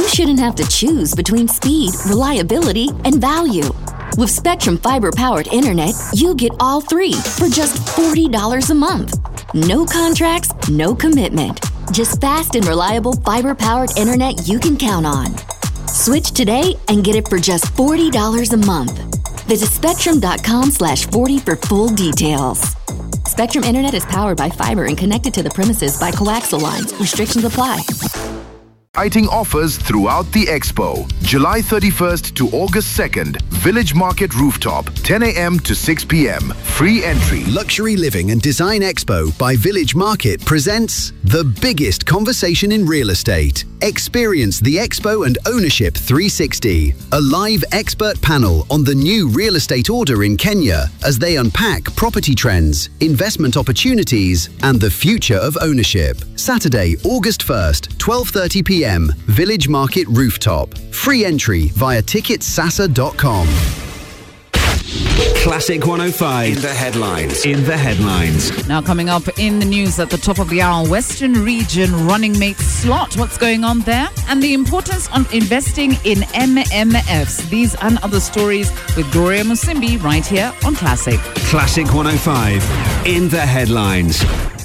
shouldn't have to choose between speed, reliability, and value. With Spectrum Fiber-powered internet, you get all three for just $40 a month. No contracts, no commitment. Just fast and reliable fiber-powered internet you can count on. Switch today and get it for just $40 a month. Visit spectrum.com/40 for full details. Spectrum Internet is powered by fiber and connected to the premises by coaxial lines. Restrictions apply. Exciting offers throughout the expo. July 31st to August 2nd, Village Market Rooftop, 10 a.m. to 6 p.m. Free entry. Luxury Living and Design Expo by Village Market presents the biggest conversation in real estate. Experience the Expo and Ownership 360, a live expert panel on the new real estate order in Kenya as they unpack property trends, investment opportunities, and the future of ownership. Saturday, August 1st, 12:30 p.m. Village Market Rooftop. Free entry via ticketsasa.com. Classic 105. In the headlines. In the headlines. Now coming up in the news at the top of the hour, Western Region running mate slot. What's going on there? And the importance of investing in MMFs. These and other stories with Gloria Musimbi right here on Classic. Classic 105. In the headlines.